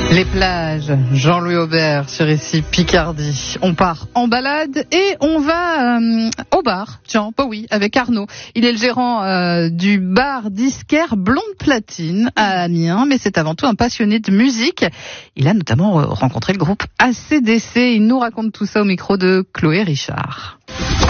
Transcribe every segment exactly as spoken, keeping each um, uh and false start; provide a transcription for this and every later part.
Les plages, Jean-Louis Aubert sur ici Picardie. On part en balade et on va euh, au bar. Tiens, bah oui, avec Arnaud. Il est le gérant euh, du bar disquaire Blonde Platine à Amiens, mais c'est avant tout un passionné de musique. Il a notamment euh, rencontré le groupe A C D C. Il nous raconte tout ça au micro de Chloé Richard.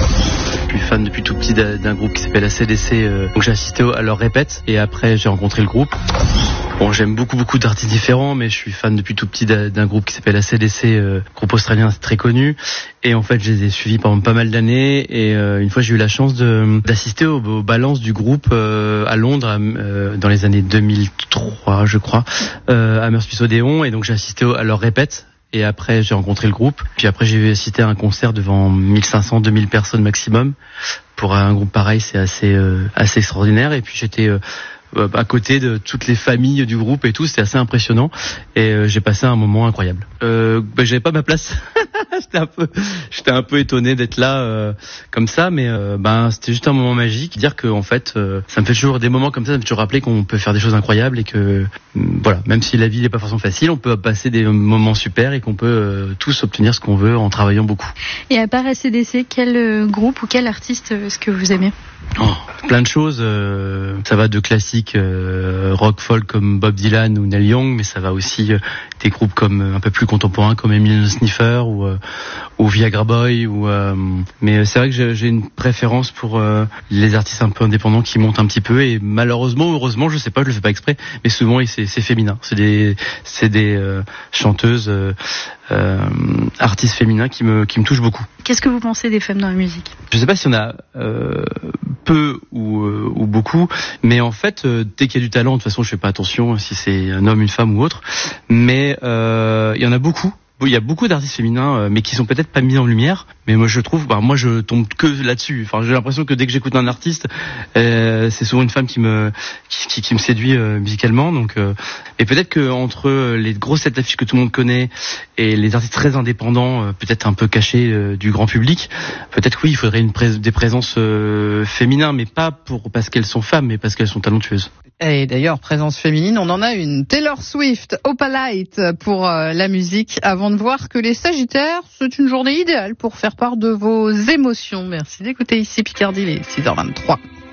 Je suis fan depuis tout petit d'un groupe qui s'appelle A C D C, euh, donc j'ai assisté à leur répète et après j'ai rencontré le groupe. Bon, j'aime beaucoup beaucoup d'artistes différents, mais je suis fan depuis tout petit d'un groupe qui s'appelle A C D C, euh, groupe australien très connu. Et en fait, je les ai suivis pendant pas mal d'années. Et euh, une fois, j'ai eu la chance de d'assister aux, aux balances du groupe euh, à Londres euh, dans les années deux mille trois, je crois, euh, à Meurthe-Puisse-Odéon. Et donc j'ai assisté à leur répète. Et après, j'ai rencontré le groupe. Puis après, j'ai assisté à un concert devant mille cinq cents, deux mille personnes maximum. Pour un groupe pareil, c'est assez euh, assez extraordinaire. Et puis j'étais euh, à côté de toutes les familles du groupe et tout, c'était assez impressionnant et euh, j'ai passé un moment incroyable. Euh, bah, j'avais pas ma place, j'étais un peu, j'étais un peu étonné d'être là euh, comme ça, mais euh, ben c'était juste un moment magique. Dire que en fait, euh, ça me fait toujours des moments comme ça, ça me fait toujours rappeler qu'on peut faire des choses incroyables et que euh, voilà, même si la vie n'est pas forcément facile, on peut passer des moments super et qu'on peut euh, tous obtenir ce qu'on veut en travaillant beaucoup. Et à part A C D C, quel euh, groupe ou quel artiste est-ce que vous aimez? Oh, plein de choses, euh, ça va de classiques euh, rock folk comme Bob Dylan ou Neil Young, mais ça va aussi euh, des groupes comme euh, un peu plus contemporains comme Eminem Sniffer ou euh, ou Viagra Boy ou euh, mais c'est vrai que j'ai une préférence pour euh, les artistes un peu indépendants qui montent un petit peu et malheureusement ou heureusement, je sais pas, je le fais pas exprès, mais souvent c'est c'est féminin, c'est des c'est des euh, chanteuses euh, euh, artistes féminins qui me qui me touchent beaucoup. Qu'est-ce que vous pensez des femmes dans la musique? Je sais pas si on a euh, peu ou, euh, ou beaucoup, mais en fait, euh, dès qu'il y a du talent, de toute façon, je fais pas attention si c'est un homme, une femme ou autre, mais euh, il y en a beaucoup. Il y a beaucoup d'artistes féminins, euh, mais qui sont peut-être pas mis en lumière. Mais moi, je trouve, bah, moi, je tombe que là-dessus. Enfin, j'ai l'impression que dès que j'écoute un artiste, euh, c'est souvent une femme qui me qui, qui, qui me séduit euh, musicalement. Donc, euh, et peut-être que entre les grosses têtes d'affiche que tout le monde connaît et les artistes très indépendants, euh, peut-être un peu cachés euh, du grand public, peut-être que oui, il faudrait une pré- des présences euh, féminines, mais pas pour parce qu'elles sont femmes, mais parce qu'elles sont talentueuses. Et d'ailleurs, présence féminine, on en a une. Taylor Swift, Opalite pour euh, la musique, avant de voir que les Sagittaires, c'est une journée idéale pour faire part de vos émotions. Merci d'écouter ici Picardie, les six heures vingt-trois.